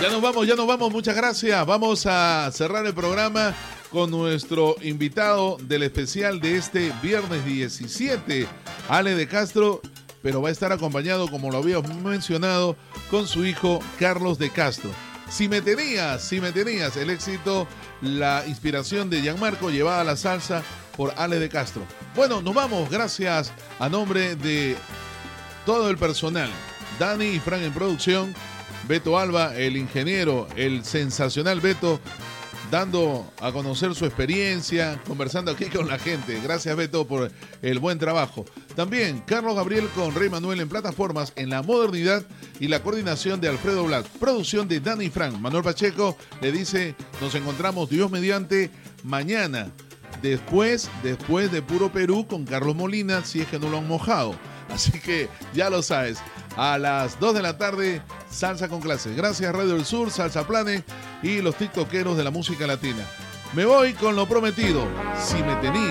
Ya nos vamos, muchas gracias. Vamos a cerrar el programa con nuestro invitado del especial de este viernes 17, Ale de Castro, pero va a estar acompañado, como lo habíamos mencionado, con su hijo Carlos de Castro. Si me tenías, el éxito, la inspiración de Gianmarco llevada a la salsa por Ale de Castro. Bueno, nos vamos, gracias a nombre de todo el personal, Dani y Frank en producción, Beto Alba, el ingeniero, el sensacional Beto, dando a conocer su experiencia, conversando aquí con la gente. Gracias, Beto, por el buen trabajo. También Carlos Gabriel con Rey Manuel en plataformas, en la modernidad y la coordinación de Alfredo Blat. Producción de Dani Frank. Manuel Pacheco le dice, nos encontramos Dios mediante mañana, después de Puro Perú con Carlos Molina, si es que no lo han mojado. Así que ya lo sabes, a las 2 de la tarde, Salsa con Clases. Gracias Radio del Sur, Salsa Planet y los tiktokeros de la música latina. Me voy con lo prometido, Si me tenías.